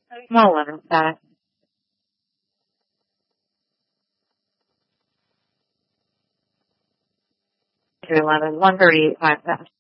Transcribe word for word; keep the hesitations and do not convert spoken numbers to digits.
Small eleven fast. Three eleven, one thirty eight five fast.